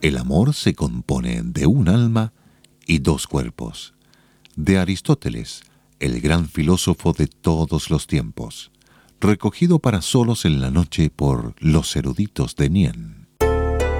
El amor se compone de un alma y dos cuerpos. De Aristóteles, el gran filósofo de todos los tiempos. Recogido para solos en la noche por los eruditos de Nien.